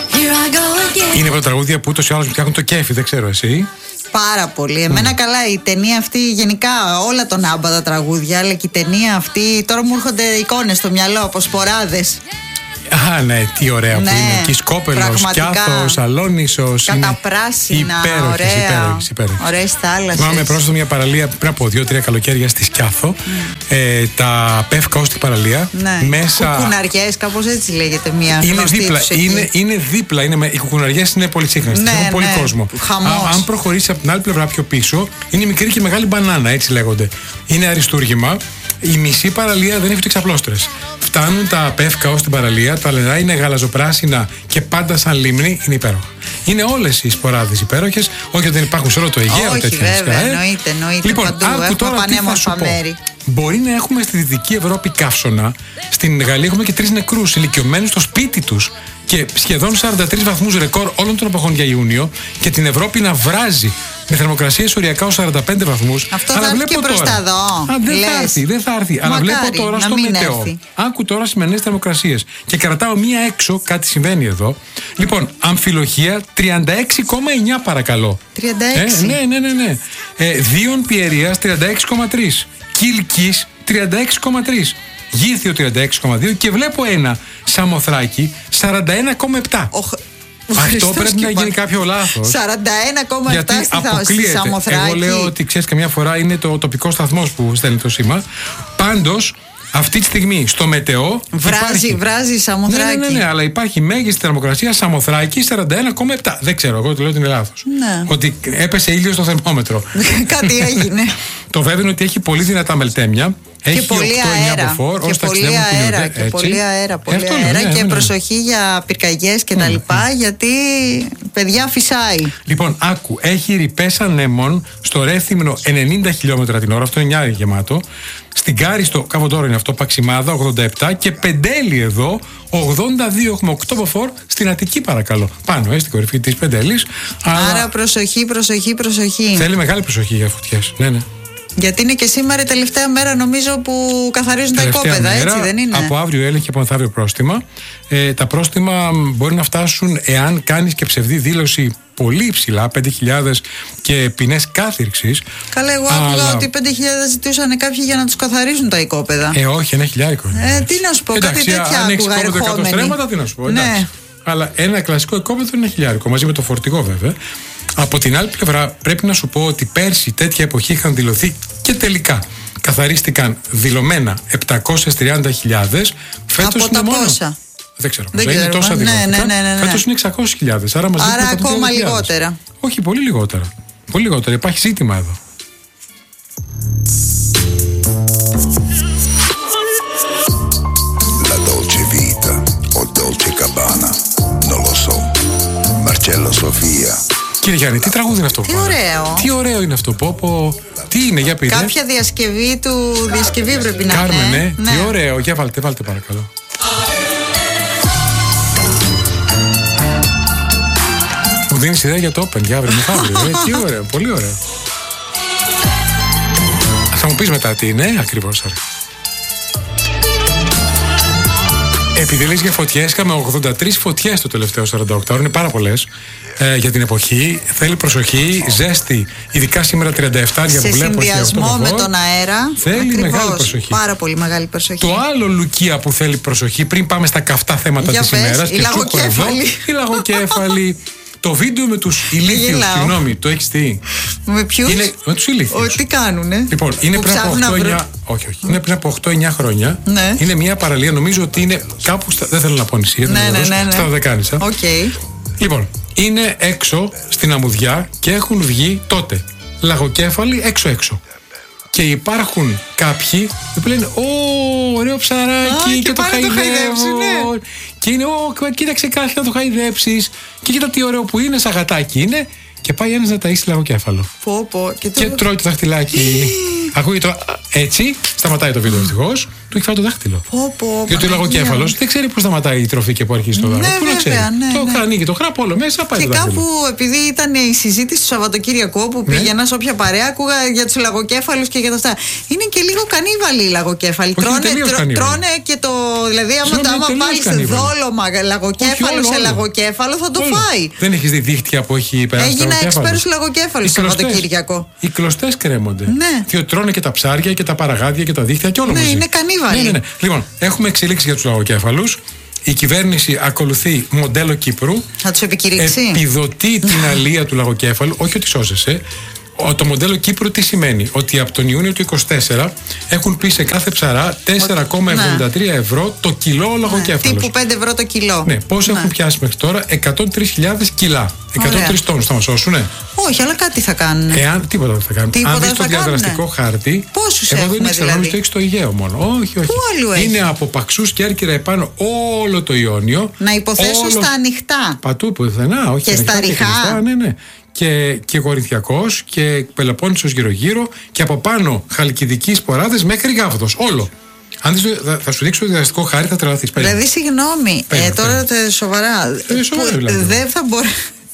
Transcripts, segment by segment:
Είναι από τα τραγούδια που ούτως ή άλλως φτιάχνουν το κέφι, δεν ξέρω εσύ. Πάρα πολύ. Εμένα καλά η ταινία αυτή, γενικά όλα τον άμπα τα τραγούδια, αλλά και η ταινία αυτή, τώρα μου έρχονται εικόνες στο μυαλό από σποράδες. Α, ναι, τι ωραία που είναι. Κυσκόπελος, Κιάθος, Αλόνισος. Καταπράσινα, υπέροχες. Ωραίες θάλασσες. Θυμάμαι πρόσφατα μια παραλία πριν από 2-3 καλοκαίρια στη Σκιάθο. Τα Πεύκα ως την παραλία. Ναι. Μέσα. Κουκουναριές, κάπως έτσι λέγεται μια είναι γνωστή δίπλα. τους εκεί. Είναι δίπλα. Οι κουκουναριές είναι πολύ σύγχρονες. Ναι, έχουν πολύ ναι. κόσμο. Χαμός. Αν προχωρήσει από την άλλη πλευρά πιο πίσω, είναι μικρή και μεγάλη μπανάνα, έτσι λέγονται. Είναι αριστούργημα. Η μισή παραλία δεν έχει ούτε ξαπλώστρες. Φτάνουν τα Πεύκα ως την παραλία, τα νερά είναι γαλαζοπράσινα και πάντα σαν λίμνη, είναι υπέροχα. Είναι όλες οι σποράδες υπέροχες, όχι ότι δεν υπάρχουν σε όλο το Αιγαίο. Όχι, βέβαια, εννοείται. Λοιπόν, παντού. άκου τώρα τι θα σου πω. μέρη. Μπορεί να έχουμε στη Δυτική Ευρώπη καύσωνα, στην Γαλλία έχουμε και 3 νεκρούς ηλικιωμένους στο σπίτι τους και σχεδόν 43 βαθμούς ρεκόρ όλων των εποχών για Ιούνιο και την Ευρώπη να βράζει με θερμοκρασίες οριακά ως 45 βαθμούς. Αυτό θα έρθει και προς τα δω. Δεν θα έρθει. Αλλά βλέπω τώρα στο μετεό. Άκου τώρα σημερινές θερμοκρασίες. Και κρατάω μία έξω, κάτι συμβαίνει εδώ. Λοιπόν, Αμφιλοχία 36,9 παρακαλώ. 36. Ναι. Δίον Πιερίας 36,3. Κιλκής 36,3. Γήθιο 36,2 και βλέπω ένα Σαμοθράκη 41,7. Αυτό πρέπει να γίνει κάποιο λάθος. 41,7 στη Σαμοθράκη. Εγώ λέω ότι ξέρεις, καμιά φορά είναι το τοπικό σταθμός που στέλνει το σήμα. Πάντως, αυτή τη στιγμή στο μετεό. Βράζει Σαμοθράκη. Ναι, αλλά υπάρχει μέγιστη θερμοκρασία Σαμοθράκη 41,7. Δεν ξέρω, εγώ το λέω ότι είναι λάθος. Ναι. Ότι έπεσε ήλιο στο θερμόμετρο. Κάτι έγινε. Το βέβαιο είναι ότι έχει πολύ δυνατά μελτέμια. Έχει πολύ αέρα. Πολύ αέρα. Και προσοχή για πυρκαγιές και τα λοιπά, γιατί παιδιά φυσάει. Λοιπόν, άκου, έχει ρηπές ανέμων στο Ρέθυμνο 90 χιλιόμετρα την ώρα, αυτό είναι 9 γεμάτο. Στην Κάριστο, κάπου τώρα είναι αυτό, Παξιμάδα 87 και Πεντέλη εδώ 82, έχουμε 8 μποφόρ στην Αττική παρακαλώ. Πάνω, στην κορυφή της Πεντέλης. Άρα προσοχή. Θέλει μεγάλη προσοχή για φωτιές, ναι. Γιατί είναι και σήμερα η τελευταία μέρα νομίζω που καθαρίζουν τα οικόπεδα, έτσι δεν είναι? Από αύριο έλεγχη και από μεθαύριο πρόστιμα. Τα πρόστιμα μπορεί να φτάσουν εάν κάνεις και ψευδή δήλωση πολύ υψηλά, 5.000 και ποινές κάθυρξης. Καλά, εγώ άκουγα ότι 5.000 ζητούσαν κάποιοι για να τους καθαρίζουν τα οικόπεδα. Όχι, 1.000. Τι να σου πω, κάτι τέτοια άκουγα ερχόμενοι. Στρέμματα, τι να σου πω, εντάξει. Αλλά ένα κλασικό οικόπεδο είναι 1.000, μαζί με το φορτηγό βέβαια. Από την άλλη πλευρά πρέπει να σου πω ότι πέρσι τέτοια εποχή είχαν δηλωθεί και τελικά καθαρίστηκαν δηλωμένα 730.000. Φέτος είναι μόνο. Πόσα? Δεν ξέρω. Είναι τόσα δηλώθηκαν. Φέτος είναι 600.000. Άρα ακόμα λιγότερα. Όχι, πολύ λιγότερα. Πολύ λιγότερα. Υπάρχει ζήτημα εδώ. La dolce vita o dolce cabana, non lo so. Marcello Sofia. Κύριε Γιάννη, τι τραγούδι είναι αυτό? Τι ωραίο. Τι ωραίο είναι αυτό, Τι είναι, για πείτε. Κάποια διασκευή πρέπει να είναι. Κάρμεν, ναι. Τι ωραίο. Για βάλτε παρακαλώ. Μου δίνεις ιδέα για το Open, για αύριο μεθαύριο. Τι ωραίο, πολύ ωραίο. Θα μου πεις μετά τι είναι, ακριβώς. Επειδή λες για φωτιές, είχαμε 83 φωτιές το τελευταίο 48 ώρο, είναι πάρα πολλές για την εποχή. Θέλει προσοχή, ζέστη, ειδικά σήμερα 37 που βλέπω. Σε συνδυασμό με τον αέρα. Θέλει μεγάλη προσοχή. Πάρα πολύ μεγάλη προσοχή. Το άλλο Λουκία που θέλει προσοχή, πριν πάμε στα καυτά θέματα της ημέρας, η λαγοκέφαλη. Η λαγοκέφαλη. Το βίντεο με τους ηλίθιους, συγγνώμη, το έχεις δει? Με ποιους? Με τους ηλίθιους. Τι κάνουνε? Λοιπόν, είναι πριν από 8-9. Όχι. Είναι πριν από 8-9 χρόνια. Ναι. Είναι μια παραλία, νομίζω ότι είναι κάπου δεν θέλω να πω νησί, στα Δωδεκάνησα. Λοιπόν, είναι έξω στην αμμουδιά και έχουν βγει τότε λαγοκέφαλοι έξω. Και υπάρχουν κάποιοι που λένε ωραίο ψαράκι και το χαϊδεύουν. Και είναι κοίταξε κάτι να το χαϊδέψεις. Και κοίτα τι ωραίο που είναι, σαν γατάκι είναι. Και πάει ένας να ταΐσει λαγοκέφαλο. Και τρώει το δαχτυλάκι. Ακούγεται έτσι, σταματάει το βίντεο ευτυχώς. του έχει φάει το δάχτυλο. Γιατί ο λαγοκέφαλος δεν ξέρει πού σταματάει η τροφή και πού αρχίζει το δάχτυλο. Πού να ξέρει. Το ανοίγει το χράπο όλο μέσα, πάει. Και κάπου, επειδή ήταν η συζήτηση του Σαββατοκύριακου που πήγαινα σε όποια παρέα, άκουγα για τους λαγοκέφαλους και για τα αυτά. Είναι και λίγο κανίβαλοι οι λαγοκέφαλοι. Τρώνε και το. Δηλαδή, άμα βάλει δόλωμα λαγοκέφαλο σε λαγοκέφαλο, θα το φάει. Δεν έχει δει δίχτυα που έχει περάσει. Έγινα εξπέρ στου λαγοκέφαλου το Σαββατοκύριακο. Οι κλωστές κρέμονται. Διότι τρώνε και τα ψάρια και τα παραγάδια και τα δίχτυα και όλα μαζί. Ναι, είναι κανίβαλοι. Λοιπόν, έχουμε εξελίξει για τους λαγοκέφαλους. Η κυβέρνηση ακολουθεί μοντέλο Κύπρου. Θα τους επικηρύξει. Επιδοτεί την αλεία του λαγοκέφαλου, όχι ότι σώζεσαι. Το μοντέλο Κύπρου τι σημαίνει? Ότι από τον Ιούνιο του 2024 έχουν πει σε κάθε ψαρά 4,73 ευρώ το κιλό λαγοκέφαλος. Τύπου 5 ευρώ το κιλό. Ναι, πώς έχουν πιάσει μέχρι τώρα? 103.000 κιλά. 103 τόνους θα μας σώσουνε? Όχι, αλλά κάτι θα κάνουν. Τίποτα δεν θα κάνουν. Αν δεις το διαδραστικό χάρτη. Πόσους εγώ έχουμε δεν ήξερα, δηλαδή? το έχει στο Αιγαίο μόνο. Όχι. Πού αλλού έχει? Είναι από Παξούς και Κέρκυρα επάνω όλο το Ιόνιο. Να υποθέσω στα ανοιχτά. Πατού πουθενά, όχι. Και στα ριχά. Ναι. Και Κορινθιακός και Πελοπόννησος γύρω-γύρω και από πάνω Χαλκιδική Σποράδες μέχρι Γάβδος. Όλο. Αν δεις, θα σου δείξω το διαδραστικό χάρτη, θα τρελαθείς. Δηλαδή, συγγνώμη, τώρα σοβαρά. Δεν θα μπορεί.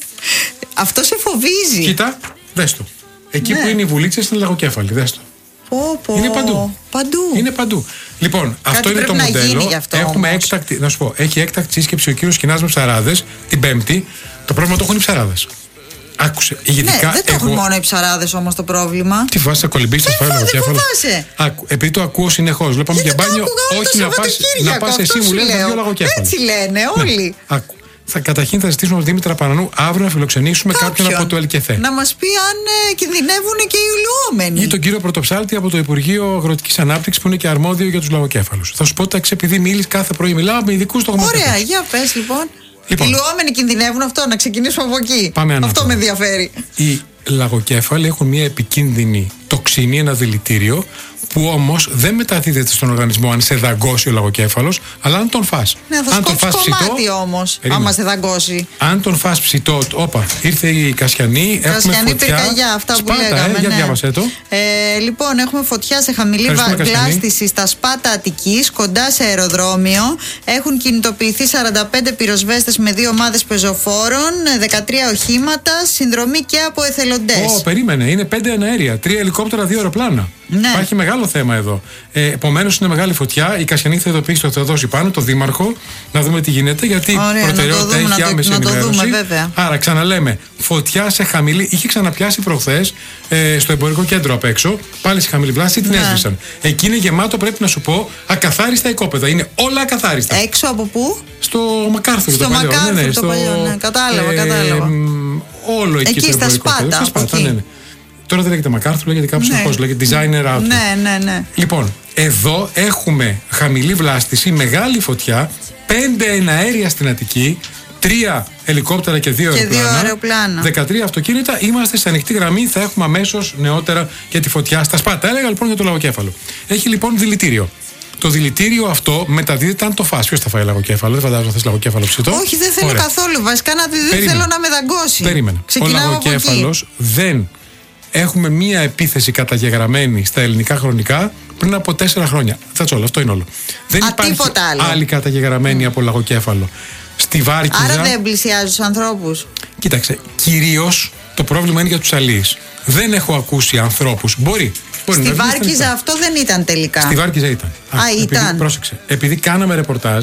Αυτό σε φοβίζει. Κοίτα, δες το. Εκεί που είναι οι βουλίτσες είναι λαγοκέφαλοι, δες το. Είναι παντού. Είναι παντού. Λοιπόν, αυτό είναι το μοντέλο. Έχουμε έκτακτη, να σου πω, έχει έκτακτη σύσκεψη ο κύριος Σκινάς με ψαράδες την Πέμπτη. Το πρόβλημα το έχουν οι ψαράδες. Άκουσε. Δεν το έχουν μόνο οι ψαράδες όμως το πρόβλημα. Τι φάση, θα κολυμπήσει, θα φάει λαγοκέφαλο. Επειδή το ακούω συνεχώς. Λέω πάμε για μπάνιο. Όχι να πας εσύ, μου λένε δύο λαγοκέφαλο. Έτσι λένε όλοι. Καταρχήν θα ζητήσουμε τον Δήμητρα Πανανού αύριο να φιλοξενήσουμε κάποιον από το ΕΛΚΕΘΕ. Να μας πει αν κινδυνεύουν και οι ουλουόμενοι. Ή τον κύριο Πρωτοψάλτη από το Υπουργείο Αγροτικής Ανάπτυξης που είναι και αρμόδιο για τους λαγοκέφαλους. Θα σου πω τα επειδή κάθε πρωί μιλάω με ειδικούς τοχομετρητές. Ωραία, για πες λοιπόν. Οι λουόμενοι κινδυνεύουν αυτό, να ξεκινήσουμε από εκεί. Αυτό με ενδιαφέρει. Οι λαγοκέφαλοι έχουν μια επικίνδυνη τοξίνη, ένα δηλητήριο, που όμως δεν μεταδίδεται στον οργανισμό αν σε δαγκώσει ο λαγοκέφαλος, αλλά αν τον φας. Ναι, θα αν τον φας κομμάτι όμως, άμα σε δαγκώσει. Αν τον φας ψητό, ήρθε η Κασιανή, έχουμε φωτιά. Πυρκαγιά, αυτά που λέγαμε. Για διάβασέ το. Λοιπόν, έχουμε φωτιά σε χαμηλή βλάστηση στα Σπάτα Αττικής, κοντά σε αεροδρόμιο. Έχουν κινητοποιηθεί 45 πυροσβέστες με 2 ομάδες πεζοφόρων, 13 οχήματα, συνδρομή και από εθελοντές. Περίμενε, είναι 5 εναέρια, 3 ελικόπτερα, 2 αεροπλάνα. Ναι. Υπάρχει μεγάλο θέμα εδώ. Επομένως είναι μεγάλη φωτιά. Η Κασιανή θα ειδοποιήσει το Θεοδόση πάνω, το Δήμαρχο, να δούμε τι γίνεται. Γιατί η προτεραιότητα έχει άμεση ενημέρωση. Άρα, ξαναλέμε, φωτιά σε χαμηλή. Είχε ξαναπιάσει προχθές στο εμπορικό κέντρο απ' έξω. Πάλι σε χαμηλή βλάση, την έσβησαν. Εκεί είναι γεμάτο, πρέπει να σου πω, ακαθάριστα οικόπεδα. Είναι όλα ακαθάριστα. Έξω από πού? Στο Μακάρθουρ. Στο Μακάρθουρ το παλιό. Κατάλαβα. Όλο εκεί. Εκεί στα Σπάτα. Ναι. Τώρα δεν λέγεται MacArthur, λέγεται κάπου συνεχώς, λέγεται Designer Outlet. Ναι. Λοιπόν, εδώ έχουμε χαμηλή βλάστηση, μεγάλη φωτιά, 5 εναέρια στην Αττική, 3 ελικόπτερα και 2 αεροπλάνα, 13 αυτοκίνητα. Είμαστε σε ανοιχτή γραμμή, θα έχουμε αμέσως νεότερα για τη φωτιά στα Σπάτα. Έλεγα λοιπόν για το λαγοκέφαλο. Έχει λοιπόν δηλητήριο. Το δηλητήριο αυτό μεταδίδεται αν το φας. Ποιος θα φάει λαγοκέφαλο? Δεν φαντάζομαι να θες λαγοκέφαλο ψητό. Όχι, δεν θέλω καθόλου. Βασικά δεν θέλω να με δαγκώσει. Περίμενε. Ο λαγοκέφαλος δεν. Έχουμε μία επίθεση καταγεγραμμένη στα ελληνικά χρονικά πριν από 4 χρόνια. Αυτό είναι όλο. Δεν υπάρχει άλλη καταγεγραμμένη από λαγοκέφαλο. Στη Βάρκιζα. Άρα δεν πλησιάζει τους ανθρώπους. Κοίταξε, κυρίως το πρόβλημα είναι για τους αλείς. Δεν έχω ακούσει ανθρώπους. Μπορεί. Στη Βάρκιζα αυτό δεν ήταν τελικά. Στη Βάρκιζα ήταν. Ήταν. Πρόσεξε. Επειδή κάναμε ρεπορτάζ,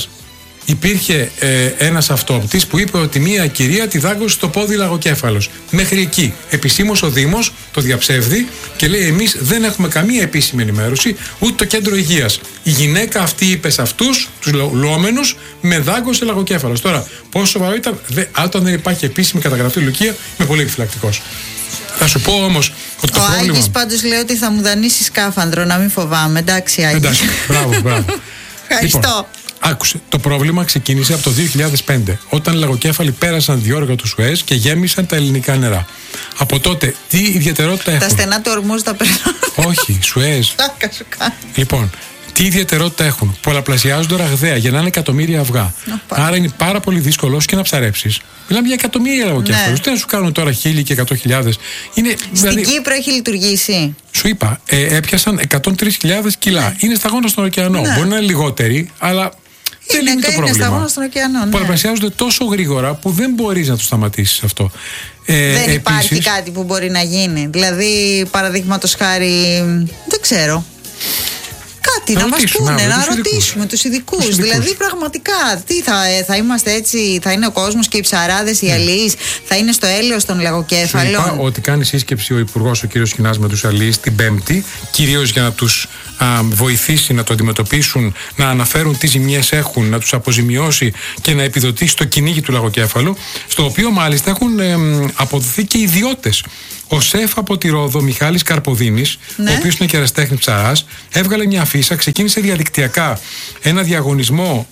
υπήρχε ένας αυτόπτης που είπε ότι μία κυρία τη δάγκωσε στο πόδι λαγοκέφαλος. Μέχρι εκεί. Επισήμως ο Δήμος το διαψεύδει και λέει: εμείς δεν έχουμε καμία επίσημη ενημέρωση, ούτε το κέντρο υγείας. Η γυναίκα αυτή είπε σε αυτούς, τους λουόμενους, με δάγκωσε λαγοκέφαλος. Τώρα, πόσο σοβαρό ήταν, όταν δεν υπάρχει επίσημη καταγραφή Λουκία, είμαι πολύ επιφυλακτικός. Θα σου πω όμως ότι το πρόβλημα. Ο Άγγις πάντως λέει ότι θα μου δανείσει σκάφανδρο, να μην φοβάμαι. Εντάξει, Άγγις. Εντάξει, μπράβο. Ευχαριστώ. Λοιπόν, άκουσε, το πρόβλημα ξεκίνησε από το 2005, όταν οι λαγοκέφαλοι πέρασαν διόρυγα του Σουέζ και γέμισαν τα ελληνικά νερά. Από τότε, τι ιδιαιτερότητα έχουν? Τα στενά του Ορμούζ τα περνάνε. Όχι, Σουέζ. Τάκα σου κάνει. Λοιπόν, Τι ιδιαιτερότητα έχουν? Πολλαπλασιάζονται ραγδαία, γεννάνε εκατομμύρια αυγά. Άρα είναι πάρα πολύ δύσκολο και να ψαρέψεις. Μιλάμε για εκατομμύρια λαγοκέφαλους. Τι να σου κάνουν τώρα 1.000 και 100.000. Στην Κύπρο έχει λειτουργήσει. Σου είπα, έπιασαν 103.000 κιλά. Είναι σταγόνα στον ωκεανό. Μπορεί να είναι λιγότεροι, αλλά δεν είναι το πρόβλημα. Πολλαπλασιάζονται τόσο γρήγορα που δεν μπορείς να τους σταματήσεις αυτό. Δεν υπάρχει κάτι που μπορεί να γίνει. Δηλαδή, παραδείγματος χάρη, δεν ξέρω. Κάτι να μας πούνε, να ρωτήσουμε τους ειδικούς. Δηλαδή, πραγματικά, τι θα είμαστε έτσι, θα είναι ο κόσμος και οι ψαράδες, οι αλείς, θα είναι στο έλεος των λαγοκέφαλων. Σου είπα ότι κάνει σύσκεψη ο Υπουργός, ο κ. Σχοινάς, με τους αλείς την Πέμπτη, κυρίως για να τους βοηθήσει να το αντιμετωπίσουν, να αναφέρουν τι ζημιές έχουν, να τους αποζημιώσει και να επιδοτήσει το κυνήγι του λαγοκέφαλου, στο οποίο μάλιστα έχουν αποδοθεί και ιδιώτες. Ο σεφ από τη Ρόδο, Μιχάλης Καρποδίνης, ο οποίος είναι και ερασιτέχνης ψαράς, έβγαλε μια αφίσα, ξεκίνησε διαδικτυακά ένα διαγωνισμό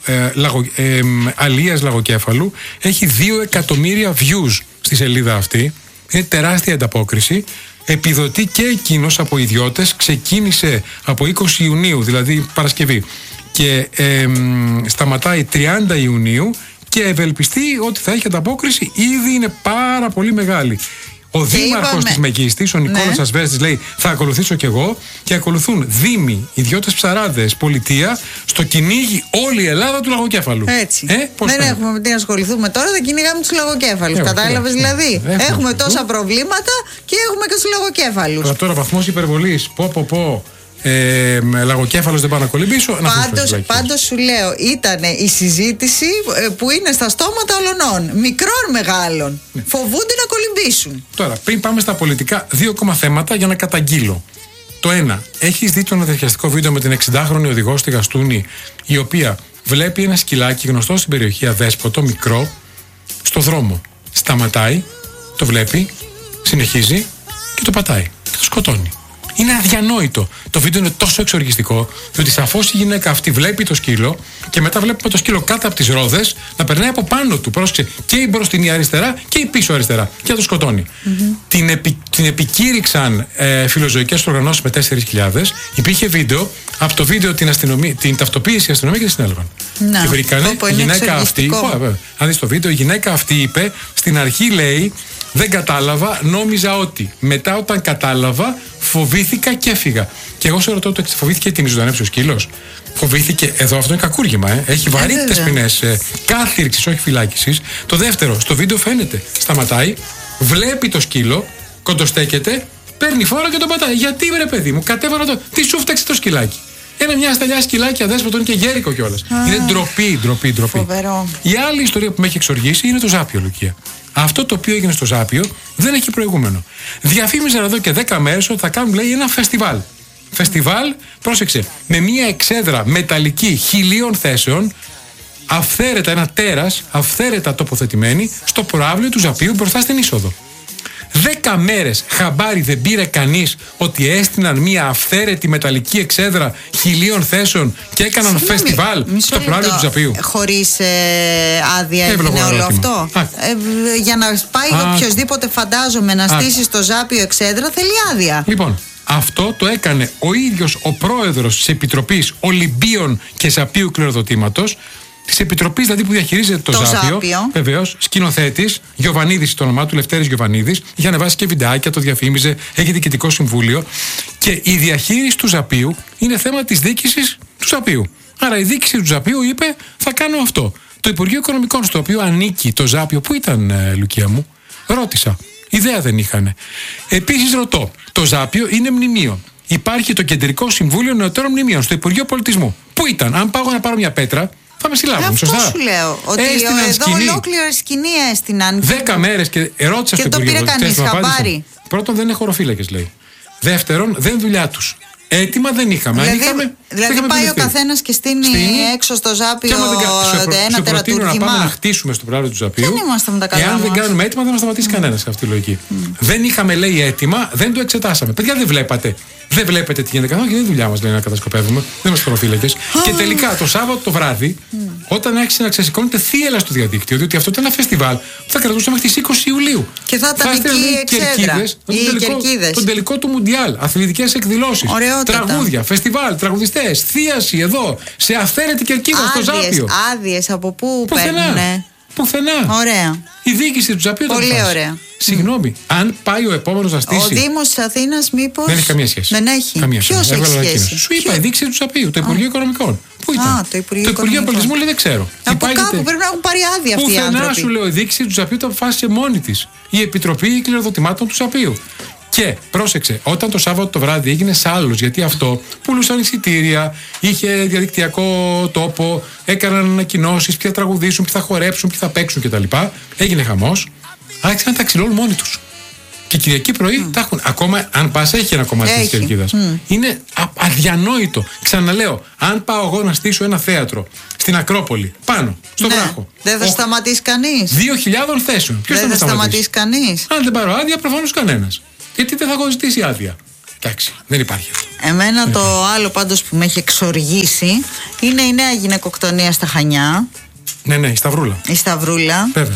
αλίας λαγοκέφαλου. Έχει 2 εκατομμύρια views στη σελίδα αυτή. Είναι τεράστια ανταπόκριση. Επιδοτεί και εκείνος από ιδιώτες. Ξεκίνησε από 20 Ιουνίου, δηλαδή Παρασκευή, και σταματάει 30 Ιουνίου και ευελπιστεί ότι θα έχει ανταπόκριση. Ήδη είναι πάρα πολύ μεγάλη. Ο δήμαρχος της Μεγίστης, ο Νικόλας Ασβέστης, λέει: θα ακολουθήσω κι εγώ. Και ακολουθούν δήμοι, ιδιώτες ψαράδες, πολιτεία, στο κυνήγι όλη η Ελλάδα του λαγοκέφαλου. Έτσι. Δεν έχουμε με τι να ασχοληθούμε τώρα, δεν κυνηγάμε τους λαγοκέφαλους. Κατάλαβες δηλαδή? Έχουμε τόσα προβλήματα και έχουμε και τους λαγοκέφαλους. Αλλά τώρα βαθμός υπερβολής. Λαγοκέφαλος δεν πάω να κολυμπήσω. Πάντως σου λέω, ήταν η συζήτηση που είναι στα στόματα ολονών, μικρών μεγάλων. Φοβούνται να κολυμπήσουν. Τώρα, πριν πάμε στα πολιτικά, 2 ακόμα θέματα για να καταγγείλω. Το ένα, έχεις δει το ανατριχιαστικό βίντεο με την 60χρονη οδηγό στη Γαστούνη, η οποία βλέπει ένα σκυλάκι γνωστό στην περιοχή, αδέσποτο, μικρό, στο δρόμο. Σταματάει, το βλέπει, συνεχίζει και το πατάει και το σκοτώνει. Είναι αδιανόητο. Το βίντεο είναι τόσο εξοργιστικό, διότι σαφώς η γυναίκα αυτή βλέπει το σκύλο και μετά βλέπουμε το σκύλο κάτω από τις ρόδες να περνάει από πάνω του. Πρόσεξε, και η μπροστινή αριστερά και η πίσω αριστερά. Και να το σκοτώνει. Την επικήρυξαν φιλοζωικές οργανώσεις με 4.000. Υπήρχε βίντεο. Από το βίντεο την ταυτοποίησε η αστυνομία και την συνέλαβαν. Και βρήκανε η γυναίκα αυτή. Αν δεις το βίντεο, η γυναίκα αυτή είπε, στην αρχή λέει: δεν κατάλαβα, νόμιζα ότι. Μετά, όταν κατάλαβα, φοβήθηκα και έφυγα. Και εγώ σε ρωτώ, φοβήθηκε την ζωντανέψει ο σκύλος? Φοβήθηκε, εδώ αυτό είναι κακούργημα, έχει βαρύτητες ποινές κάθυρξης, όχι φυλάκισης. Το δεύτερο, στο βίντεο φαίνεται, σταματάει, βλέπει το σκύλο, κοντοστέκεται, παίρνει φόρο και τον πατάει. Γιατί βρε παιδί μου, κατέβανα το. Τι σου φταίξει το σκυλάκι? Είναι μια σταλιά σκυλάκια, αδέσποτο, είναι και γέρικο κιόλας. Είναι ντροπή. Φοβερό. Η άλλη ιστορία που με έχει εξοργήσει είναι το Ζάπιο, Λουκία. Αυτό το οποίο έγινε στο Ζάπιο δεν έχει προηγούμενο. Διαφήμιζαν εδώ και 10 μέρες ότι θα κάνουν, λέει, ένα φεστιβάλ. Φεστιβάλ, πρόσεξε, με μια εξέδρα μεταλλική 1.000 θέσεων, αυθαίρετα, ένα τέρας, αυθαίρετα τοποθετημένη στο προαύλιο του Ζαπίου μπροστά στην είσοδο. 10 μέρες χαμπάρι δεν πήρε κανείς ότι έστειναν μια αυθαίρετη μεταλλική εξέδρα 1.000 θέσεων και έκαναν φεστιβάλ στο προαύλιο του Ζαπίου. Χωρίς άδεια έγινε όλο αυτό. Για να πάει οποιοδήποτε, φαντάζομαι, να στήσει στο Ζάπιο εξέδρα, θέλει άδεια. Λοιπόν, αυτό το έκανε ο ίδιος ο πρόεδρος της Επιτροπής Ολυμπίων και Ζαπίου Κληροδοτήματος, της Επιτροπής δηλαδή που διαχειρίζεται το Ζάπιο. Βεβαίως, σκηνοθέτης, Γιοβανίδης το όνομά του, Λευτέρης Γιοβανίδης. Είχε ανεβάσει και βιντεάκια, το διαφήμιζε, έχει διοικητικό συμβούλιο. Και η διαχείριση του Ζαπίου είναι θέμα της διοίκησης του Ζαπίου. Άρα η διοίκηση του Ζαπίου είπε: θα κάνω αυτό. Το Υπουργείο Οικονομικών, στο οποίο ανήκει το Ζάπιο, πού ήταν, Λουκία μου? Ρώτησα. Ιδέα δεν είχαν. Επίσης ρωτώ, το Ζάπιο είναι μνημείο. Υπάρχει το Κεντρικό Συμβούλιο Νεωτέρων Μνημείων στο Υπουργείο Πολιτισμού. Πού ήταν? Αν πάω να πάρω μια πέτρα, θα με συλλάβουν. Αυτό σου λέω. Ότι εδώ ολόκληρη σκηνή έστειναν. 10 μέρες και ερώτησα στο Υπουργείο. Και το πήρε κανείς χαμπάρι. Πρώτον, δεν είναι χωροφύλακες, λέει. Δεύτερον, δεν είναι δουλειά τους. Έτοιμα δεν είχαμε. Δηλαδή πάει ο καθένας και στείνει έξω στο Ζάπιο ένα τερατούργημα. Να πάμε να χτίσουμε στο προαύλιο του Ζαπίου. Δεν είμαστε με τα καλά. Εάν δεν κάνουμε έτοιμα, δεν μας σταματήσει κανένας σε αυτή τη λογική. Δεν είχαμε, λέει, έτοιμα, δεν το εξετάσαμε. Παιδιά, δεν βλέπατε. Δεν βλέπετε τι γίνεται. Όχι, δεν είναι δουλειά μας, λέει, να κατασκοπεύουμε. Δεν είμαστε χωροφύλακες. Και τελικά το Σάββατο το βράδυ όταν άρχισε να ξεσηκώνεται θύελλα στο διαδίκτυο, διότι αυτό ήταν ένα φεστιβάλ που θα κρατούσε μέχρι τις 20 Ιουλίου. Και θα ήταν εκεί οι Κερκίδες. Τον τελικό του Μουντιάλ, αθλητικές εκδηλώσεις, τραγούδια, φεστιβάλ, τραγουδιστές, θίαση εδώ, σε αυθαίρετη Κερκίδα, στο Ζάπιο. Άδειες από πού παίρνουνε? Πουθενά. Ωραία. Η διοίκηση του Ζαπίου ήταν. Πολύ ωραία. Συγγνώμη, αν πάει ο επόμενος να στήσει. Ο Δήμος της Αθήνας, μήπως. Δεν έχει καμία σχέση. Δεν έχει. Ποιος έχει σχέση? Σου είπα, η διοίκηση του Ζαπίου, το Υπουργείο Οικονομικών. Πού ήταν? Το Υπουργείο Πολιτισμού λέει δεν ξέρω. Από κάπου πρέπει να έχουν πάρει άδεια αυτοί οι άνθρωποι. Πουθενά σου λέω, η διοίκηση του Ζαπίου το αποφάσισε μόνη της. Η Επιτροπή Κληροδοτημάτων του Ζαπίου. Και πρόσεξε, όταν το Σάββατο το βράδυ έγινε σάλος, γιατί αυτό πουλούσαν εισιτήρια, είχε διαδικτυακό τόπο, έκαναν ανακοινώσεις, ποιοι θα τραγουδήσουν, ποιοι θα χορέψουν, ποιοι θα παίξουν κτλ. Έγινε χαμός, άρχισαν να τα ξυλώνουν μόνοι τους. Και Κυριακή πρωί τα έχουν. Ακόμα, αν πας, έχει ένα κομμάτι της Κερκίδας. Είναι αδιανόητο. Ξαναλέω, αν πάω εγώ να στήσω ένα θέατρο στην Ακρόπολη, πάνω, στον βράχο. Δεν θα σταματήσει κανείς. 2.000 θέσεων. Ποιος δεν θα σταματήσει κανείς? Αν δεν πάρω άδεια, προφανώς κανένας. Γιατί δεν θα έχω ζητήσει άδεια. Εντάξει, δεν υπάρχει αυτό. Εμένα το άλλο πάντως που με έχει εξοργήσει είναι η νέα γυναικοκτονία στα Χανιά. Ναι, η Σταυρούλα. Η Σταυρούλα. Βέβαια.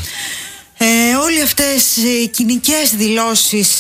Όλοι αυτές οι κοινικές δηλώσεις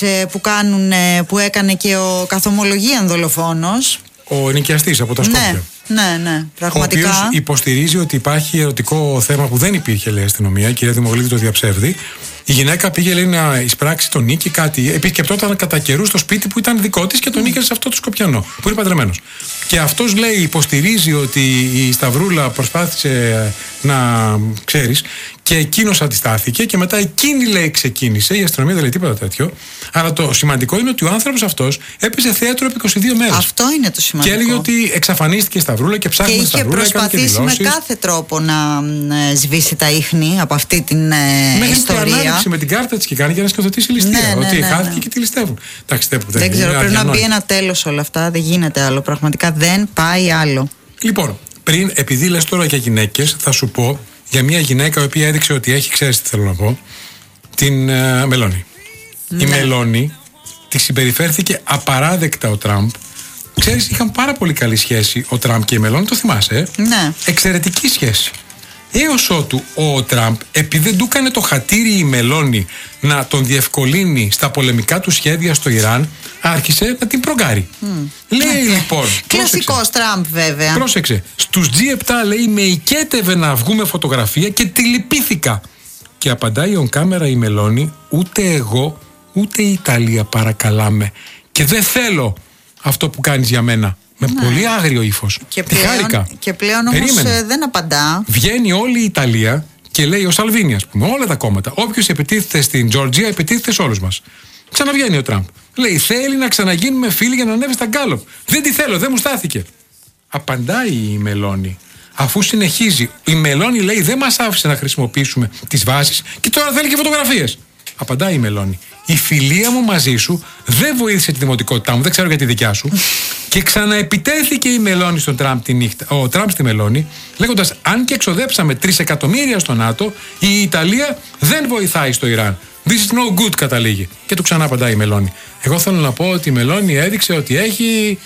που έκανε και ο καθομολογίαν δολοφόνος. Ο νοικιαστής από τα Σκόπια. Ναι, πραγματικά. Ο οποίος υποστηρίζει ότι υπάρχει ερωτικό θέμα που δεν υπήρχε, λέει η αστυνομία. Η κυρία Δημογλίδη το διαψεύδει. Η γυναίκα πήγε, λέει, να εισπράξει τον νίκη κάτι. Επισκεπτόταν κατά καιρού στο σπίτι που ήταν δικό της και τον νίκησε σε αυτό το Σκοπιανό, που είναι παντρεμένος. Και αυτός, λέει, υποστηρίζει ότι η Σταυρούλα προσπάθησε να ξέρεις, και εκείνος αντιστάθηκε και μετά εκείνη, λέει, ξεκίνησε. Η αστυνομία δεν λέει τίποτα τέτοιο. Αλλά το σημαντικό είναι ότι ο άνθρωπος αυτός έπαιζε θέατρο επί 22 μέρες. Αυτό είναι το σημαντικό. Και έλεγε ότι εξαφανίστηκε η Σταυρούλα και ψάχνει τη Σταυρούλα. Και είχε προσπαθήσει με κάθε τρόπο να σβήσει τα ίχνη από αυτή την ιστορία. Με την κάρτα της και κάνει για να σκοτωτήσει ληστεία. Ότι χάθηκε και τη ληστεύουν. Δεν ξέρω, πρέπει να μπει ένα τέλος όλα αυτά. Δεν γίνεται άλλο. Πραγματικά δεν πάει άλλο. Λοιπόν, επειδή λες τώρα για γυναίκες, θα σου πω για μια γυναίκα η οποία έδειξε ότι έχει, ξέρεις τι θέλω να πω, την Μελώνη. Η Μελώνη τη συμπεριφέρθηκε απαράδεκτα ο Τραμπ. Ξέρεις, είχαν πάρα πολύ καλή σχέση ο Τραμπ και η Μελώνη, το θυμάσαι? Ναι. Εξαιρετική σχέση. Έως ότου ο Τραμπ, επειδή δεν του έκανε το χατήρι η Μελώνη να τον διευκολύνει στα πολεμικά του σχέδια στο Ιράν, άρχισε να την προγκάρει. Λέει λοιπόν. Κλασικός Τραμπ, βέβαια. Πρόσεξε. Στους G7, λέει, με οικέτευε να βγούμε φωτογραφία και τη λυπήθηκα. Και απαντάει on κάμερα η Μελώνη, ούτε εγώ, ούτε η Ιταλία παρακαλάμε. Και δεν θέλω αυτό που κάνεις για μένα. Με πολύ άγριο ύφος. Και πλέον όμως δεν απαντά. Βγαίνει όλη η Ιταλία και λέει ο Σαλβίνι, ας πούμε, όλα τα κόμματα. Όποιος επιτίθεται στην Τζορτζία, επιτίθεται σε όλους μας. Ξαναβγαίνει ο Τραμπ. Λέει, θέλει να ξαναγίνουμε φίλοι για να ανέβει στα γκάλοπ. Δεν τη θέλω, δεν μου στάθηκε. Απαντάει η Μελώνη. Αφού συνεχίζει, η Μελώνη λέει, δεν μας άφησε να χρησιμοποιήσουμε τις βάσεις και τώρα θέλει και φωτογραφίες. Απαντάει η Μελώνη. Η φιλία μου μαζί σου δεν βοήθησε τη δημοτικότητά μου, δεν ξέρω για τη δικιά σου. Και ξαναεπιτέθηκε η Μελώνη στον Τραμπ τη νύχτα, ο Τραμπ στη Μελώνη, λέγοντας: αν και εξοδέψαμε 3 εκατομμύρια στο ΝΑΤΟ, η Ιταλία δεν βοηθάει στο Ιράν. This is no good, καταλήγει. Και του ξανά απαντάει η Μελώνη. Εγώ θέλω να πω ότι η Μελώνη έδειξε ότι έχει.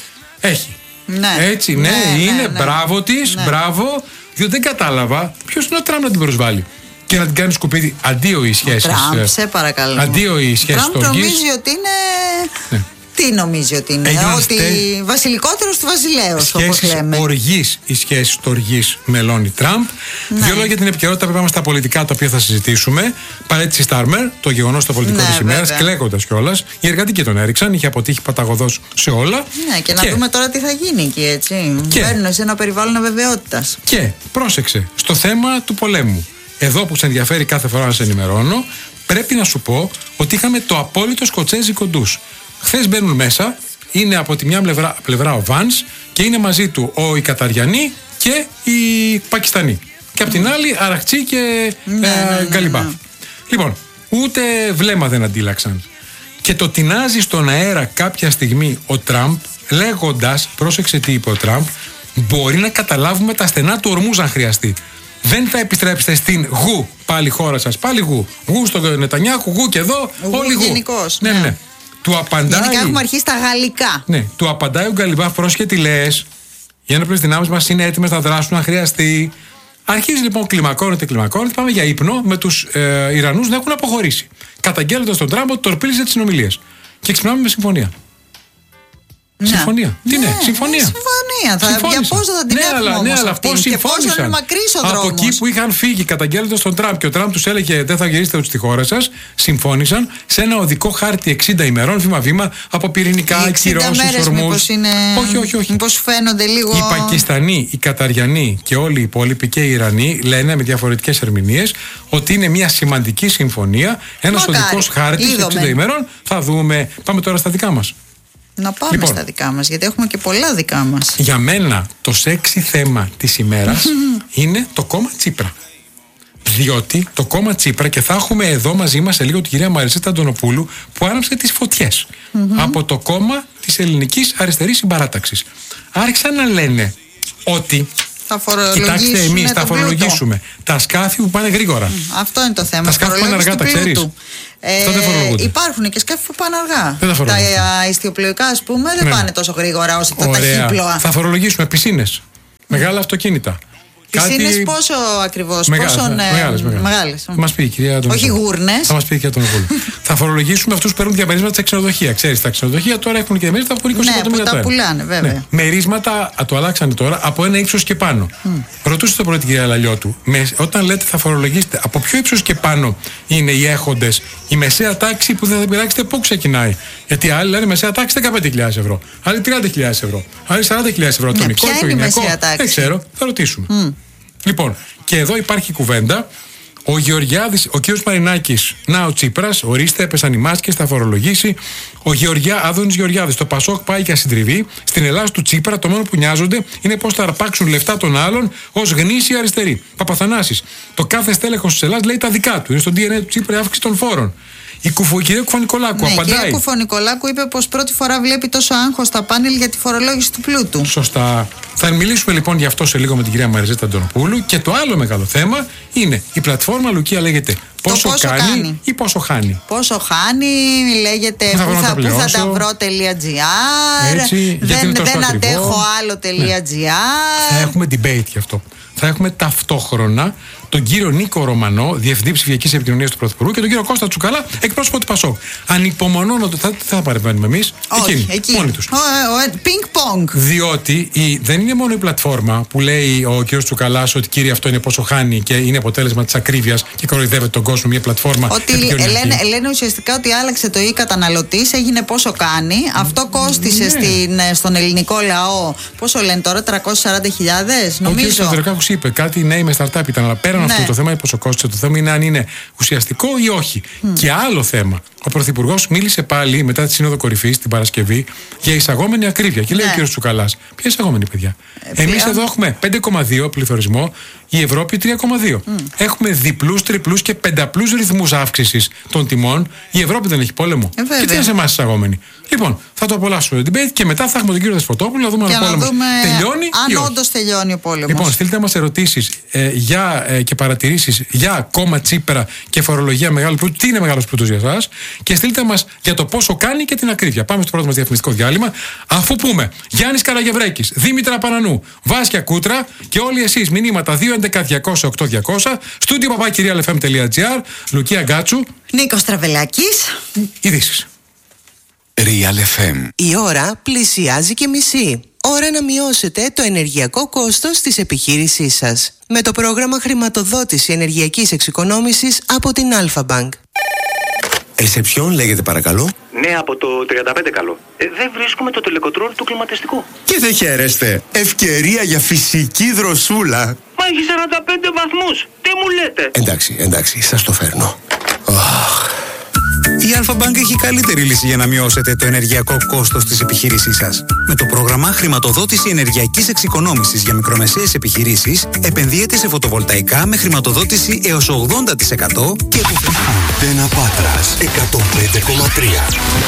Ναι. Έτσι, ναι, είναι. Μπράβο της, μπράβο. Διότι δεν κατάλαβα ποιος είναι ο Τραμπ να την προσβάλλει. Και να την κάνει σκουπίδι. Αντίο οι σχέσεις. Τραμπ, σε παρακαλώ. Αντίο οι σχέσεις. Τραμπ νομίζει ότι είναι. Ναι. Τι νομίζει ότι είναι? Ότι βασιλικότερος του βασιλέως, όπως λέμε. Οργής, οι σχέσεις του οργής Μελώνη Τραμπ. Ναι. Δύο λόγια για την επικαιρότητα που πάμε στα πολιτικά, τα οποία θα συζητήσουμε. Παρέτηση Στάρμερ, το γεγονός στο πολιτικό της ημέρας, κλαίγοντας κιόλας. Οι εργατικοί τον έριξαν, είχε αποτύχει παταγωδός σε όλα. Ναι, και να δούμε τώρα τι θα γίνει εκεί, έτσι. Μπαίνουν σε ένα περιβάλλον αβεβαιότητας. Και πρόσεξε, στο θέμα του πολέμου. Εδώ που σε ενδιαφέρει κάθε φορά να σε ενημερώνω, πρέπει να σου πω ότι είχαμε το απόλυτο σκοτσέζικο ντους. Χθες μπαίνουν μέσα, είναι από τη μια πλευρά ο Βάνς και είναι μαζί του οι Καταριανοί και οι Πακιστανοί. Και από την άλλη Αραχτσί και Γκαλιμπά. Λοιπόν, ούτε βλέμμα δεν αντίλαξαν. Και το τεινάζει στον αέρα κάποια στιγμή ο Τραμπ, λέγοντας, πρόσεξε τι είπε ο Τραμπ, μπορεί να καταλάβουμε τα στενά του ορμούς αν χρειαστεί. Δεν θα επιστρέψετε στην γου, πάλι χώρα σας, πάλι γου. Γου στον Νετανιάχου, γου και εδώ, όλοι γου. Γενικώς, ναι. Του απαντάει. Γενικά έχουμε αρχίσει τα γαλλικά. Ναι, του απαντάει ο Γκαλιμπάφ, πρόσχε τι λες. Οι ένοπλες δυνάμεις μας είναι έτοιμες να δράσουν αν χρειαστεί. Αρχίζει λοιπόν, κλιμακώνεται, πάμε για ύπνο με τους Ιρανούς να έχουν αποχωρήσει. Καταγγέλλοντας τον Τραμπ ότι τορπίλιζε τις συνομιλίες. Και ξυπνάμε με συμφωνία. Ναι. Συμφωνία. Τι είναι, συμφωνία. Για πόσο θα την έχουμε όμως αλλά πώς συμφώνησαν. Και πόσο είναι μακρύς ο δρόμος. Από εκεί που είχαν φύγει καταγγέλλοντας τον Τραμπ και ο Τραμπ τους έλεγε δεν θα γυρίσετε ούτε στη χώρα σας, συμφώνησαν σε ένα οδικό χάρτη 60 ημερών, βήμα-βήμα, από πυρηνικά, κυρώσεις, ορμούς. Όχι. Μήπως φαίνονται λίγο. Οι Πακιστανοί, οι Καταριανοί και όλοι οι υπόλοιποι και οι Ιρανοί λένε με διαφορετικές ερμηνείες ότι είναι μια σημαντική συμφωνία, ένας οδικός χάρτης 60 ημερών. Θα δούμε. Πάμε τώρα στα δικά μας. Να πάμε στα δικά μας, γιατί έχουμε και πολλά δικά μας. Για μένα το σεξι θέμα της ημέρας είναι το κόμμα Τσίπρα. Διότι το κόμμα Τσίπρα, και θα έχουμε εδώ μαζί μας σε λίγο την κυρία Μαριζέτα Αντωνοπούλου, που άναψε τις φωτιές από το κόμμα της Ελληνικής Αριστερής Συμπαράταξης. Άρχισαν να λένε ότι κοιτάξτε, εμείς θα φορολογήσουμε τα σκάφη που πάνε γρήγορα. Αυτό είναι το θέμα. Τα σκάφη που πάνε αργά, τα ξέρεις. Υπάρχουν και σκάφη που πάνε αργά. Τα ιστιοπλοϊκά, ας πούμε, δεν πάνε τόσο γρήγορα όσο τα ταχύπλοα. Θα φορολογήσουμε πισίνες, μεγάλα αυτοκίνητα. Πισίνες πόσο ακριβώς, μεγάλες. Θα μας πει η κυρία Αντωνοπούλου. Όχι γούρνες. Θα μας πει η κυρία Αντωνοπούλου. Θα φορολογήσουμε αυτούς που παίρνουν διαμερίσματα σε ξενοδοχεία. Ξέρεις, τα ξενοδοχεία τώρα έχουν και διαμερίσματα που είναι 20 εκατομμύρια το ένα. Ναι, που τα πουλάνε, βέβαια. Ναι. Μερίσματα το αλλάξανε τώρα από ένα ύψος και πάνω. Ρωτούσε το πρωί την κυρία Λαλιώτου, όταν λέτε θα φορολογήσετε, από ποιο ύψος και πάνω είναι οι έχοντες, η μεσαία τάξη που δεν θα πειράξετε, πού ξεκινάει. Γιατί άλλοι λένε μεσαία τάξη 15.000 ευρώ, άλλοι 30.000 ευρώ, άλλοι 40.000 ευρώ. Ποια είναι η μεσαία τάξη? Δεν ξέρω, θα ρωτήσουμε. Λοιπόν, και εδώ υπάρχει κουβέντα. Ο Γεωργιάδης, ο κύριος Μαρινάκης, ο Τσίπρας, ορίστε, έπεσαν οι μάσκες, θα φορολογήσει. Ο Άδωνης Γεωργιάδης, το Πασόκ πάει για συντριβή. Στην Ελλάδα του Τσίπρα το μόνο που νοιάζονται είναι πώς θα αρπάξουν λεφτά των άλλων ως γνήσιοι αριστεροί. Παπαθανάσης, το κάθε στέλεχος της Ελλάδας λέει τα δικά του. Είναι στο DNA του Τσίπρα η αύξηση των φόρων. Η κυρία Κουφανικολάκου απαντάει. Η κυρία Κουφανικολάκου είπε πως πρώτη φορά βλέπει τόσο άγχος στα πάνελ για τη φορολόγηση του πλούτου. Σωστά. Θα μιλήσουμε λοιπόν γι' αυτό σε λίγο με την κυρία Μαριζέτα Αντωνοπούλου. Και το άλλο μεγάλο θέμα είναι η πλατφόρμα Λουκία, λέγεται πόσο κάνει ή πόσο χάνει. Πόσο χάνει, λέγεται πού θα τα βρω.gr. Δεν αντέχω άλλο.gr. Θα έχουμε debate γι' αυτό. Θα έχουμε ταυτόχρονα τον κύριο Νίκο Ρωμανό, Διευθυντή Ψηφιακής Επικοινωνίας του Πρωθυπουργού, και τον κύριο Κώστα Τσουκαλά, εκπρόσωπο του Πασόκ. Ανυπομονώ να θα παρεμβαίνουμε εμείς. Εκεί. Μόνοι τους. Πινκ-πονγκ. Διότι δεν είναι μόνο η πλατφόρμα που λέει ο κύριος Τσουκαλάς ότι κύριε αυτό είναι πόσο χάνει και είναι αποτέλεσμα της ακρίβειας και κοροϊδεύεται τον κόσμο μια πλατφόρμα. Ότι λένε ουσιαστικά ότι άλλαξε το καταναλωτής, έγινε πόσο κάνει. Αυτό κόστισε στον ελληνικό λαό. Πόσο λένε τώρα, 340.000, νομίζω. Ο κύριος Θεοδωρακάκος είπε κάτι νέοι με startup ήταν, αλλά πέραν αυτό το θέμα είναι πόσο κόστισε. Το θέμα είναι αν είναι ουσιαστικό ή όχι. Και άλλο θέμα. Ο Πρωθυπουργός μίλησε πάλι μετά τη Σύνοδο Κορυφής την Παρασκευή για εισαγόμενη ακρίβεια. Και λέει ο κ. Τσουκαλάς, ποια εισαγόμενη, παιδιά? Εμείς εδώ έχουμε 5,2 πληθωρισμό, η Ευρώπη 3,2. Έχουμε διπλούς, τριπλούς και πενταπλούς ρυθμούς αύξησης των τιμών. Η Ευρώπη δεν έχει πόλεμο. Και τι είναι σε εμάς εισαγόμενη? Λοιπόν, θα το απολαύσουμε το debate και μετά θα έχουμε τον κύριο Δεσποτόπουλο να δούμε αν ο πόλεμος τελειώνει. Αν όντως τελειώνει ο πόλεμος. Λοιπόν, στείλτε μας ερωτήσεις και παρατηρήσεις για κόμμα Τσίπρα και φορολογία μεγάλου πλούτου. Τι είναι μεγάλος πλούτος για εσάς? Και στείλτε μας για το πόσο κάνει και την ακρίβεια. Πάμε στο πρώτο μας διαφημιστικό διάλειμμα. Αφού πούμε Γιάννης Καραγευρέκης, Δήμητρα Πανανού, Βάσκια Κούτρα και όλοι εσείς μηνύματα 211-200-8200, στούντιο papakirialfm.gr, Λουκία Γκάτσου, Νίκος Τραβελάκης. Ειδήσεις. Real FM. Η ώρα πλησιάζει και μισή. Ώρα να μειώσετε το ενεργειακό κόστος της επιχείρησής σας με το πρόγραμμα χρηματοδότηση ενεργειακής εξοικονόμησης από την Alpha Bank. Ρεσεψιόν λέγεται παρακαλώ. Ναι, από το 35 καλό. Δεν βρίσκουμε το τελεκοτρόλ του κλιματιστικού. Και δεν χαίρεστε. Ευκαιρία για φυσική δροσούλα. Μα έχει 45 βαθμούς. Τι μου λέτε? Εντάξει, σας το φέρνω. Η Alpha Bank έχει καλύτερη λύση για να μειώσετε το ενεργειακό κόστος της επιχείρησής σας. Με το πρόγραμμα χρηματοδότηση ενεργειακής εξοικονόμησης για μικρομεσαίες επιχειρήσεις, επενδύετε σε φωτοβολταϊκά με χρηματοδότηση έως 80% και Αντένα Πάτρας 105,3.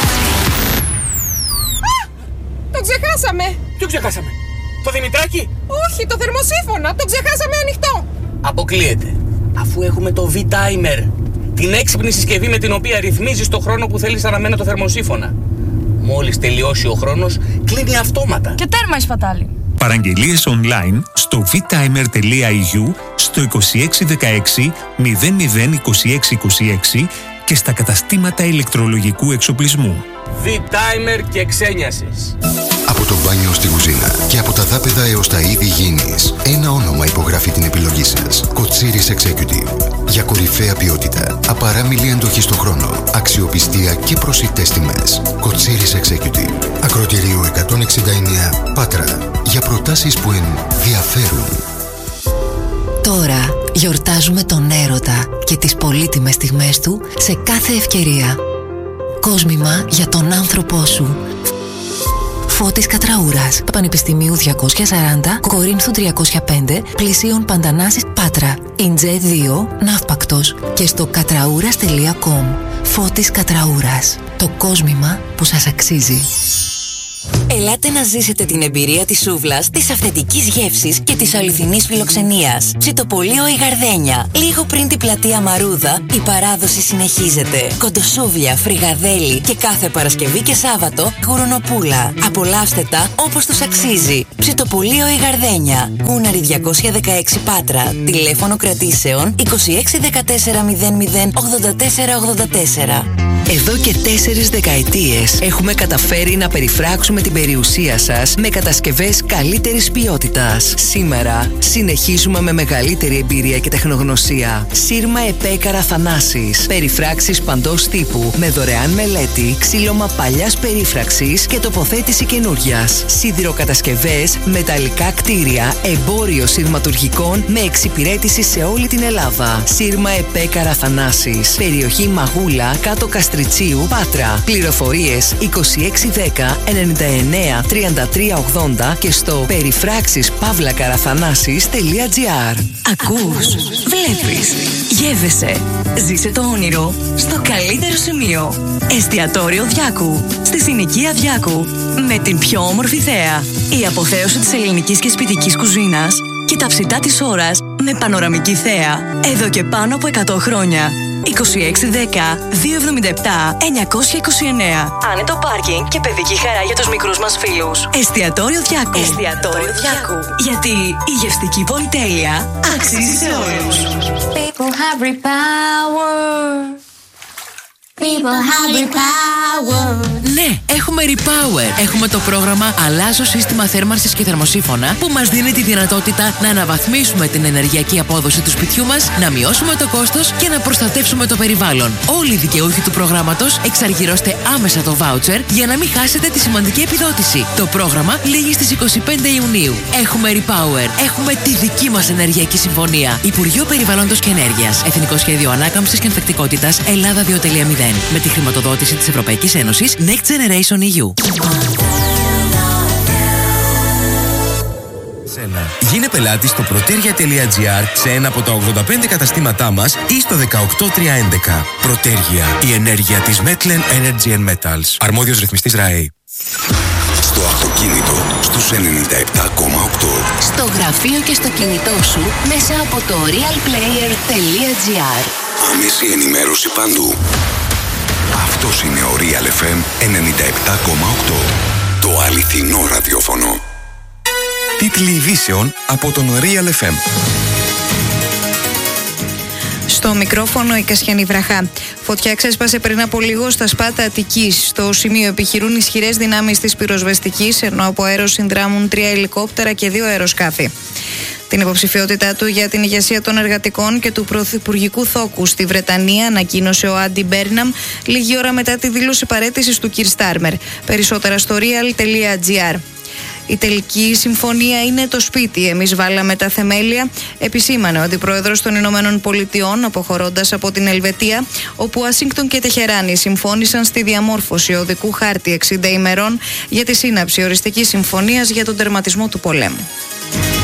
Το ξεχάσαμε! Ποιο ξεχάσαμε? Το Δημητράκι? Όχι, το θερμοσύφωνα! Το ξεχάσαμε ανοιχτό! Αποκλείεται. Αφού έχουμε το V-Timer, την έξυπνη συσκευή με την οποία ρυθμίζεις το χρόνο που θέλεις αναμένα το θερμοσύφωνα. Μόλις τελειώσει ο χρόνος, κλείνει αυτόματα. Και τέρμα η σπατάλη. Παραγγελίες online στο στο vtimer.eu, στο 2616 002626 και στα καταστήματα ηλεκτρολογικού εξοπλισμού. Vtimer και ξένιασης. Από το μπάνιο στην κουζίνα και από τα δάπεδα έως τα είδη υγιεινής, ένα όνομα υπογράφει την επιλογή σας. Κοτσίρις Executive. Για κορυφαία ποιότητα, απαράμιλη αντοχή στον χρόνο, αξιοπιστία και προσιτές τιμές. Κοτσίρις Executive. Ακροτηρίου 169 Πάτρα. Για προτάσεις που ενδιαφέρουν. Τώρα γιορτάζουμε τον έρωτα και τις πολύτιμες στιγμές του σε κάθε ευκαιρία. Κόσμημα για τον άνθρωπό σου. Φώτης Κατραούρας, Πανεπιστημίου 240, Κορίνθου 305, πλησίων Παντανάσης, Πάτρα. Ιντζέ 2, Ναύπακτος και στο κατραούρας.com. Φώτης Κατραούρας, το κόσμημα που σας αξίζει. Ελάτε να ζήσετε την εμπειρία της σούβλας, της αυθεντικής γεύσης και της αληθινής φιλοξενίας. Ψητοπολείο η Γαρδένια. Λίγο πριν την πλατεία Μαρούδα, η παράδοση συνεχίζεται. Κοντοσούβλια, φρυγαδέλι και κάθε Παρασκευή και Σάββατο γουρουνοπούλα. Απολαύστε τα όπως τους αξίζει. Ψητοπολείο η Γαρδένια. Γούναρη 216 Πάτρα. Τηλέφωνο κρατήσεων 26 14 00 84 84. Εδώ και 4 δεκαετίες έχουμε καταφέρει να περιφράξουμε την περιουσία σας με κατασκευές καλύτερης ποιότητας. Σήμερα συνεχίζουμε με μεγαλύτερη εμπειρία και τεχνογνωσία. Σύρμα ΕΠΕ Καραθανάσης. Περιφράξεις παντός τύπου με δωρεάν μελέτη, ξύλωμα παλιάς περίφραξης και τοποθέτηση καινούριας. Σιδηροκατασκευές, μεταλλικά κτίρια, εμπόριο σειρματουργικών με εξυπηρέτηση σε όλη την Ελλάδα. Σύρμα ΕΠΕ Καραθανάσης. Περιοχή Μαγούλα, κάτω Καστριτσίου, Πάτρα. Πληροφορίες 2610 99 33 80 και στο περιφράξεις-καραθανάσης.gr. Ακούς, βλέπεις, γεύεσαι. Ζήσε το όνειρο στο καλύτερο σημείο. Εστιατόριο Διάκου, στη συνοικία Διάκου. Με την πιο όμορφη θέα. Η αποθέωση της ελληνικής και σπιτικής κουζίνας και τα ψητά της ώρας με πανοραμική θέα. Εδώ και πάνω από 100 χρόνια. 2610 277 929. Άνετο πάρκινγκ και παιδική χαρά για τους μικρούς μας φίλους. Εστιατόριο Διάκου. Εστιατόριο Διάκου. Γιατί η γευστική πολυτέλεια αξίζει σε όλους. People have repower. People have repower. Ναι, έχουμε Repower. Έχουμε το πρόγραμμα Αλλάζω σύστημα θέρμανσης και θερμοσύφωνα που μας δίνει τη δυνατότητα να αναβαθμίσουμε την ενεργειακή απόδοση του σπιτιού μας, να μειώσουμε το κόστος και να προστατεύσουμε το περιβάλλον. Όλοι οι δικαιούχοι του προγράμματος εξαργυρώστε άμεσα το βάουτσερ για να μην χάσετε τη σημαντική επιδότηση. Το πρόγραμμα λήγει στις 25 Ιουνίου. Έχουμε Repower. Έχουμε τη δική μας ενεργειακή συμφωνία. Υπουργείο Περιβάλλοντος και Ενέργειας. Εθνικό Σχέδιο Ανάκαμψης και Ανθεκτικότητας Ελλάδα 2.0. Με τη χρηματοδότηση της Ευρωπαϊκής Ένωσης Next Generation EU. Γίνε πελάτη στο protergia.gr σε ένα από τα 85 καταστήματά μας ή στο 18311. Protergia, η ενέργεια της Metlen Energy and Metals. Αρμόδιος ρυθμιστής ΡΑΕ. Στο αυτοκίνητο στους 97,8. Στο γραφείο και στο κινητό σου μέσα από το realplayer.gr. Άμεση ενημέρωση παντού. Αυτός είναι ο Real FM 97,8. Το αληθινό ραδιόφωνο. Τίτλοι ειδήσεων από τον Real FM. Στο μικρόφωνο η Κασιανή Βραχά. Φωτιά ξέσπασε πριν από λίγο στα Σπάτα Αττικής. Στο σημείο επιχειρούν ισχυρές δυνάμεις της πυροσβεστικής, ενώ από αέρος συνδράμουν 3 ελικόπτερα και 2 αεροσκάφη. Την υποψηφιότητά του για την ηγεσία των εργατικών και του πρωθυπουργικού θόκου στη Βρετανία ανακοίνωσε ο Άντι Μπέρναμ λίγη ώρα μετά τη δήλωση παραίτησης του Κιρ Στάρμερ. Περισσότερα στο real.gr. Η τελική συμφωνία είναι το σπίτι. Εμείς βάλαμε τα θεμέλια, επισήμανε ο Αντιπρόεδρος των Ηνωμένων Πολιτειών, αποχωρώντας από την Ελβετία, όπου Ουάσιγκτον και Τεχεράνη συμφώνησαν στη διαμόρφωση οδικού χάρτη 60 ημερών για τη σύναψη οριστικής συμφωνίας για τον τερματισμό του πολέμου.